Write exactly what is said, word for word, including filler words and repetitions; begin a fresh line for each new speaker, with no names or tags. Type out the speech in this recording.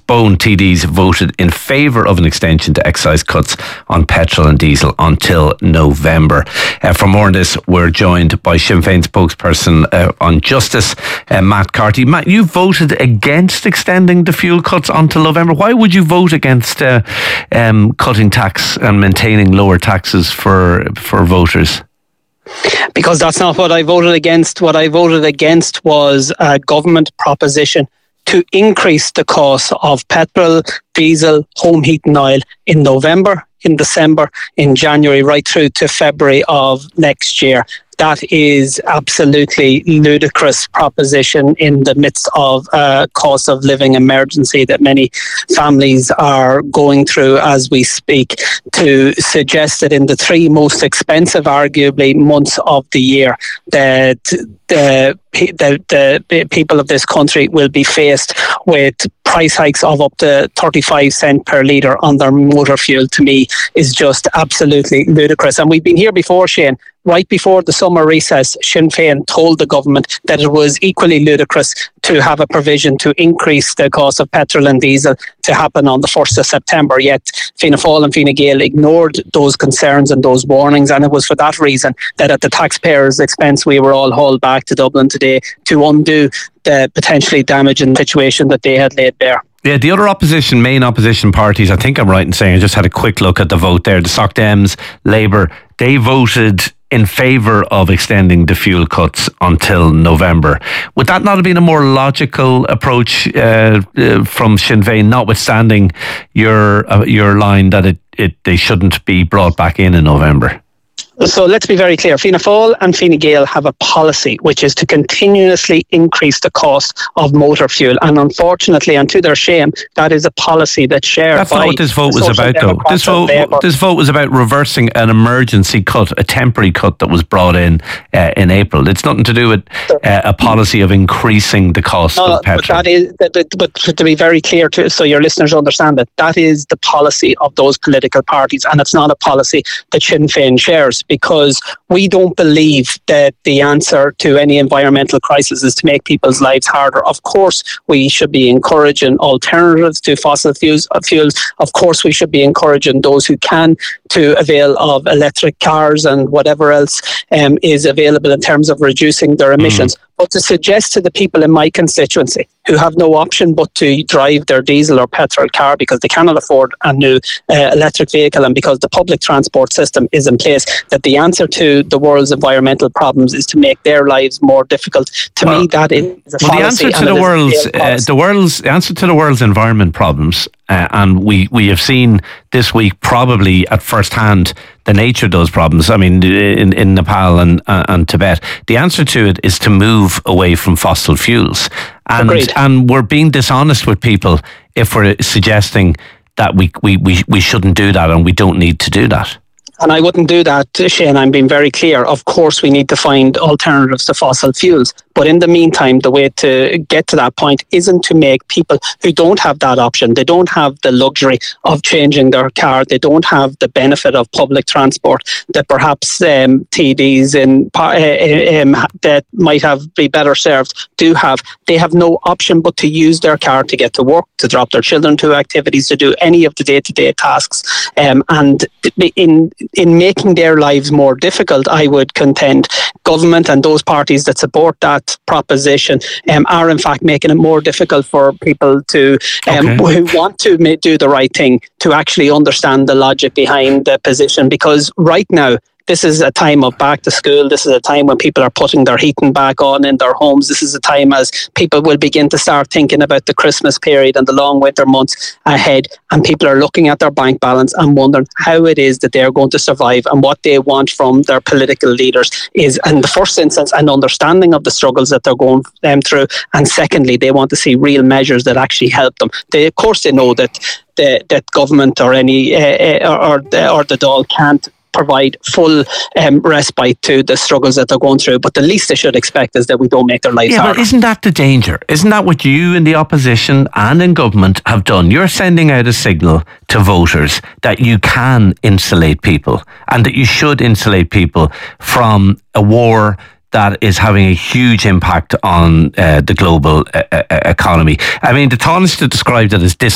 Bone T Ds voted in favour of an extension to excise cuts on petrol and diesel until November. Uh, for more on this, we're joined by Sinn Féin spokesperson uh, on justice, uh, Matt Carty. Matt, you voted against extending the fuel cuts until November. Why would you vote against uh, um, cutting tax and maintaining lower taxes for for voters?
Because that's not what I voted against. What I voted against was a government proposition to increase the cost of petrol, diesel, home heating oil in November, in December, in January, right through to February of next year. That is absolutely ludicrous proposition in the midst of a cost of living emergency that many families are going through as we speak. To suggest that in the three most expensive, arguably, months of the year, that the, the, the people of this country will be faced with price hikes of up to thirty-five cents per litre on their motor fuel, to me, is just absolutely ludicrous. And we've been here before, Shane. Right before the summer recess, Sinn Féin told the government that it was equally ludicrous to have a provision to increase the cost of petrol and diesel to happen on the first of September. Yet Fianna Fáil and Fine Gael ignored those concerns and those warnings, and it was for that reason that at the taxpayers' expense we were all hauled back to Dublin today to undo the potentially damaging situation that they had laid bare.
Yeah, the other opposition, main opposition parties, I think I'm right in saying, I just had a quick look at the vote there, the Soc Dems, Labour, they voted in favour of extending the fuel cuts until November. Would that not have been a more logical approach uh, uh, from Sinn Féin, notwithstanding your uh, your line that it, it they shouldn't be brought back in in November?
So let's be very clear. Fianna Fáil and Fine Gael have a policy which is to continuously increase the cost of motor fuel. And unfortunately, and to their shame, that is a policy that's shared
That's
by
not what this vote was about, though. This vote, this vote was about reversing an emergency cut, a temporary cut that was brought in uh, in April. It's nothing to do with uh, a policy of increasing the cost
no,
of petrol.
But, that is, but, but to be very clear, to, so your listeners understand that, that is the policy of those political parties. And it's not a policy that Sinn Féin shares, because we don't believe that the answer to any environmental crisis is to make people's lives harder. Of course, we should be encouraging alternatives to fossil fuels. Of course, we should be encouraging those who can to avail of electric cars and whatever else um, is available in terms of reducing their emissions. Mm. But to suggest to the people in my constituency who have no option but to drive their diesel or petrol car because they cannot afford a new uh, electric vehicle and because the public transport system is in place, that the answer to the world's environmental problems is to make their lives more difficult. To well, me, that is a
well, the answer to the world's uh, the world's the answer to the world's environment problems, uh, and we we have seen this week probably at first hand the nature of those problems. I mean, in, in Nepal and uh, and Tibet, the answer to it is to move away from fossil fuels. And
Agreed.
and we're being dishonest with people if we're suggesting that we, we, we, we shouldn't do that and we don't need to do that.
And I wouldn't do that, Shane. I'm being very clear. Of course, we need to find alternatives to fossil fuels. But in the meantime, the way to get to that point isn't to make people who don't have that option, they don't have the luxury of changing their car, they don't have the benefit of public transport that perhaps um, T Ds in, uh, um, that might have be better served do have. They have no option but to use their car to get to work, to drop their children to activities, to do any of the day-to-day tasks. Um, and in in making their lives more difficult, I would contend government and those parties that support that proposition um, are in fact making it more difficult for people to um, okay. who want to ma- do the right thing to actually understand the logic behind the position. Because right now, this is a time of back to school. This is a time when people are putting their heating back on in their homes. This is a time as people will begin to start thinking about the Christmas period and the long winter months ahead. And people are looking at their bank balance and wondering how it is that they're going to survive, and what they want from their political leaders is, in the first instance, an understanding of the struggles that they're going um, through. And secondly, they want to see real measures that actually help them. They, of course, they know that the, that government or any uh, or, or, the, or the Dáil can't provide full um, respite to the struggles that they're going through, but the least they should expect is that we don't make their lives
yeah,
harder.
But isn't that the danger? Isn't that what you in the opposition and in government have done? You're sending out a signal to voters that you can insulate people and that you should insulate people from a war that is having a huge impact on uh, the global uh, uh, economy. I mean, the Tánaiste described it as